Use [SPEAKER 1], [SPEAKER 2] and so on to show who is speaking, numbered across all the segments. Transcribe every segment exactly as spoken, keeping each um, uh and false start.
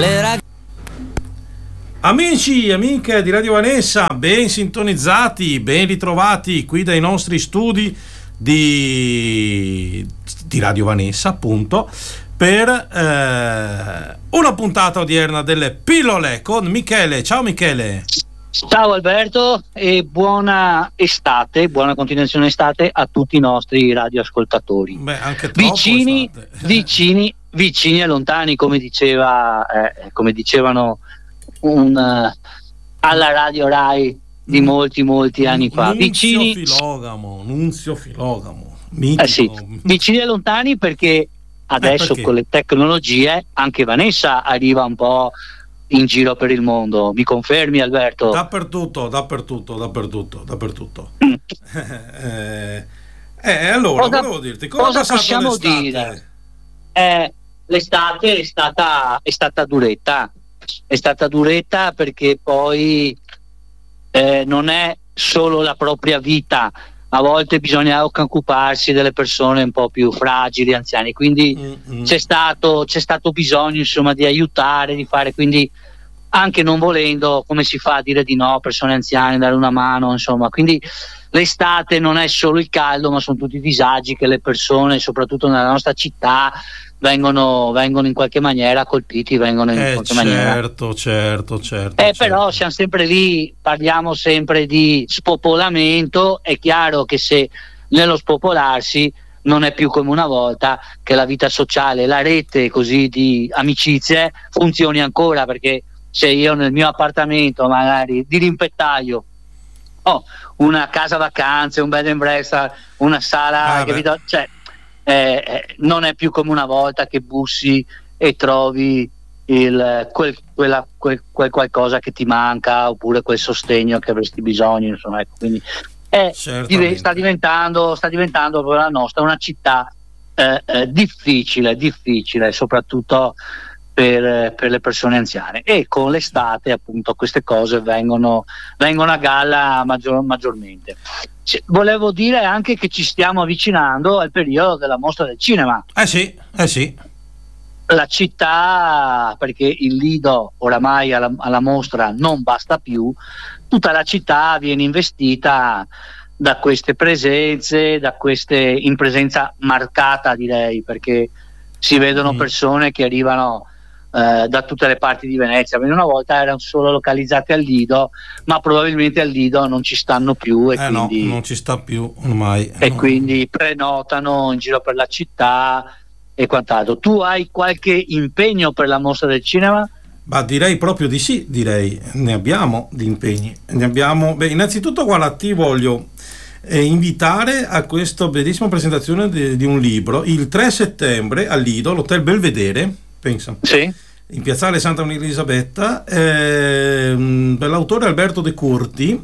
[SPEAKER 1] le ragazze.
[SPEAKER 2] Amici, amiche di Radio Vanessa, ben sintonizzati, ben ritrovati qui dai nostri studi di, di Radio Vanessa, appunto, per eh, una puntata odierna delle pillole con Michele. Ciao Michele.
[SPEAKER 3] Ciao Alberto e buona estate, buona continuazione estate a tutti i nostri radioascoltatori.
[SPEAKER 2] Beh, anche troppo
[SPEAKER 3] vicini,
[SPEAKER 2] estate.
[SPEAKER 3] vicini, vicini e lontani, come diceva, eh, come dicevano un, uh, alla Radio Rai di molti molti anni fa.
[SPEAKER 2] Nunzio
[SPEAKER 3] Vicini,
[SPEAKER 2] Filogamo, Nunzio Filogamo, mitico.
[SPEAKER 3] eh sì, vicini e lontani perché adesso
[SPEAKER 2] eh, perché?
[SPEAKER 3] con le tecnologie anche Vanessa arriva un po' in giro per il mondo. Mi confermi, Alberto?
[SPEAKER 2] Dappertutto, dappertutto, dappertutto, dappertutto. eh, eh, allora,
[SPEAKER 3] cosa,
[SPEAKER 2] volevo dirti, come
[SPEAKER 3] cosa
[SPEAKER 2] è passato
[SPEAKER 3] possiamo
[SPEAKER 2] l'estate?
[SPEAKER 3] dire? Eh, l'estate è stata, è stata duretta, è stata duretta perché poi eh, non è solo la propria vita, a volte bisogna occuparsi delle persone un po' più fragili, anziani, quindi mm-hmm. c'è stato c'è stato bisogno insomma di aiutare, di fare, quindi anche non volendo, come si fa a dire di no a persone anziane, dare una mano, insomma, quindi l'estate non è solo il caldo, ma sono tutti i disagi che le persone, soprattutto nella nostra città, vengono, vengono in qualche maniera colpiti, vengono in
[SPEAKER 2] eh,
[SPEAKER 3] qualche
[SPEAKER 2] certo,
[SPEAKER 3] maniera.
[SPEAKER 2] Certo, certo, certo.
[SPEAKER 3] Eh,
[SPEAKER 2] certo.
[SPEAKER 3] Però siamo sempre lì, parliamo sempre di spopolamento, è chiaro che se nello spopolarsi non è più come una volta, che la vita sociale, la rete così di amicizie funzioni ancora, perché se io nel mio appartamento magari di rimpettaio ho una casa vacanze, un bed and breakfast, una sala,
[SPEAKER 2] ah,
[SPEAKER 3] capito? Cioè, eh, eh, non è più come una volta che bussi e trovi il, quel, quella, quel, quel qualcosa che ti manca, oppure quel sostegno che avresti bisogno, insomma, ecco, quindi eh, sta diventando sta diventando la nostra una città eh, eh, difficile, difficile, soprattutto per, per le persone anziane, e con l'estate appunto queste cose vengono, vengono a galla maggior, maggiormente. C- volevo dire anche che ci stiamo avvicinando al periodo della mostra del cinema.
[SPEAKER 2] Eh sì, eh sì.
[SPEAKER 3] La città, perché il Lido oramai alla, alla mostra non basta più, tutta la città viene investita da queste presenze, da queste, in presenza marcata direi, perché si vedono persone che arrivano eh, da tutte le parti di Venezia. Una volta erano solo localizzate al Lido, ma probabilmente al Lido non ci stanno più e
[SPEAKER 2] eh
[SPEAKER 3] quindi
[SPEAKER 2] no, non ci sta più ormai.
[SPEAKER 3] E
[SPEAKER 2] no.
[SPEAKER 3] quindi prenotano in giro per la città e quant'altro. Tu hai qualche impegno per la mostra del cinema?
[SPEAKER 2] Ma direi proprio di sì, direi, ne abbiamo di impegni, ne abbiamo. Beh, innanzitutto guarda, ti voglio eh, invitare a questa bellissima presentazione di, di un libro il tre settembre al Lido, all'Hotel Belvedere, pensa,
[SPEAKER 3] sì,
[SPEAKER 2] in piazzale Santa Maria Elisabetta, eh, per l'autore Alberto De Curti,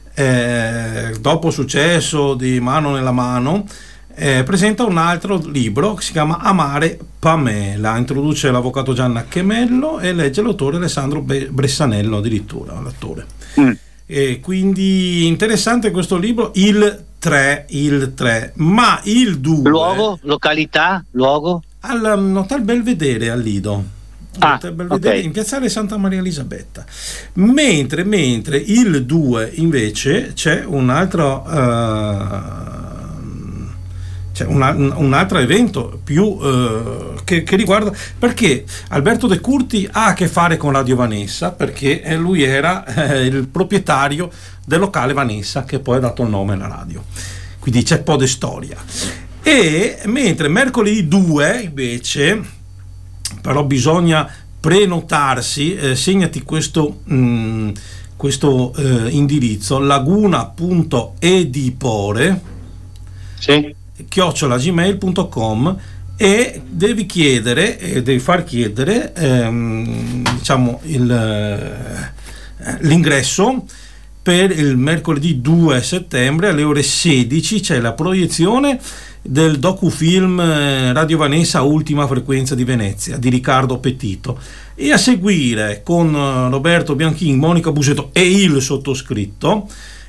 [SPEAKER 2] eh, dopo successo di Mano nella mano, Eh, presenta un altro libro che si chiama Amare Pamela, introduce l'avvocato Gianna Chemello e legge l'autore Alessandro Be- Bressanello, addirittura l'attore. Mm. E quindi interessante questo libro, il tre, il tre, ma il due...
[SPEAKER 3] Luogo, località, luogo?
[SPEAKER 2] Al um, Hotel Belvedere al Lido.
[SPEAKER 3] Ah,
[SPEAKER 2] Hotel Belvedere,
[SPEAKER 3] okay.
[SPEAKER 2] In piazzale Santa Maria Elisabetta. Mentre, mentre il due invece c'è un altro... Uh, C'è una, un altro evento più eh, che, che riguarda, perché Alberto De Curti ha a che fare con Radio Vanessa, perché lui era eh, il proprietario del locale Vanessa che poi ha dato il nome alla radio, quindi c'è un po' di storia. E mentre mercoledì due invece, però bisogna prenotarsi, eh, segnati questo mh, questo eh, indirizzo laguna punto edipore, sì, chiocciola gmail punto com, e devi chiedere e devi far chiedere ehm, diciamo il, eh, l'ingresso per il mercoledì due settembre alle ore sedici. C'è la proiezione del docufilm eh, Radio Vanessa Ultima frequenza di Venezia di Riccardo Petito, e a seguire con Roberto Bianchini, Monica Busetto e il sottoscritto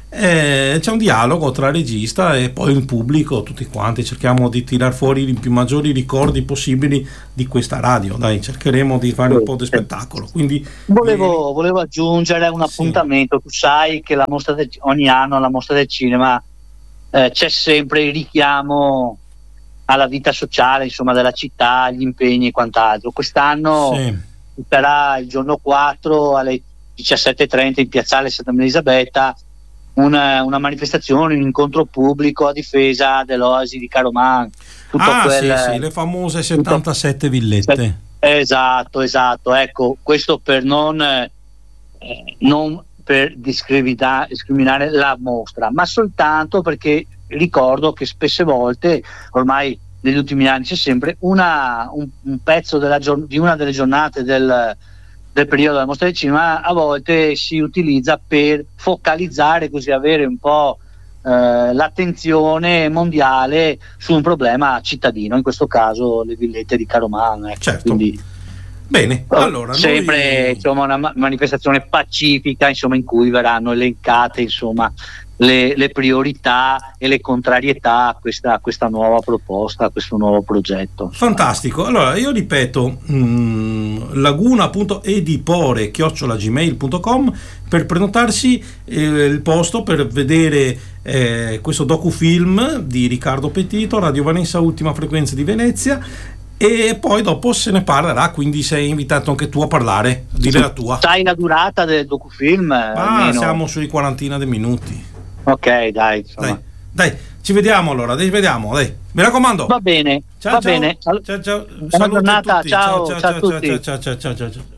[SPEAKER 2] eh, c'è un dialogo tra il regista e poi il pubblico, tutti quanti cerchiamo di tirar fuori i più maggiori ricordi possibili di questa radio, dai, cercheremo di fare un po' di spettacolo. Quindi
[SPEAKER 3] volevo, volevo aggiungere un appuntamento, sì. Tu sai che la mostra del, ogni anno alla Mostra del Cinema eh, c'è sempre il richiamo alla vita sociale, insomma, della città, gli impegni e quant'altro. Quest'anno sì. sarà il giorno quattro alle diciassette e trenta in piazzale Santa Maria Elisabetta una, una manifestazione, un incontro pubblico a difesa dell'oasi di Caroman. Tutto
[SPEAKER 2] ah
[SPEAKER 3] quel,
[SPEAKER 2] sì, sì, le famose settantasette tutto, villette.
[SPEAKER 3] Esatto, esatto. Ecco, questo per non, eh, non per discriminare la mostra, ma soltanto perché ricordo che spesse volte, ormai negli ultimi anni, c'è sempre una, un, un pezzo della gior- di una delle giornate del del periodo della Mostra del Cinema a volte si utilizza per focalizzare, così avere un po' eh, l'attenzione mondiale su un problema cittadino, in questo caso le villette di Caroman. Ecco.
[SPEAKER 2] Certo.
[SPEAKER 3] Quindi,
[SPEAKER 2] bene, allora
[SPEAKER 3] sempre
[SPEAKER 2] noi...
[SPEAKER 3] insomma, una ma- manifestazione pacifica, insomma, in cui verranno elencate, insomma, le, le priorità e le contrarietà a questa, a questa nuova proposta, a questo nuovo progetto.
[SPEAKER 2] Fantastico. Allora io ripeto, mh, laguna.edipore chiocciola gmail punto com per prenotarsi eh, il posto per vedere eh, questo docufilm di Riccardo Petito, Radio Vanessa Ultima Frequenza di Venezia, e poi dopo se ne parlerà, quindi sei invitato anche tu a parlare, a dire la tua.
[SPEAKER 3] Sai la durata del docufilm?
[SPEAKER 2] Ah,
[SPEAKER 3] almeno...
[SPEAKER 2] siamo sui quarantina di minuti.
[SPEAKER 3] Ok, dai,
[SPEAKER 2] dai, dai, ci vediamo allora, dai, vediamo, dai. Mi raccomando.
[SPEAKER 3] Va bene,
[SPEAKER 2] ciao,
[SPEAKER 3] va
[SPEAKER 2] ciao.
[SPEAKER 3] bene.
[SPEAKER 2] Ciao, ciao.
[SPEAKER 3] Buona giornata, ciao,
[SPEAKER 2] ciao,
[SPEAKER 3] ciao a
[SPEAKER 2] ciao,
[SPEAKER 3] tutti.
[SPEAKER 2] ciao, ciao, ciao, ciao, ciao.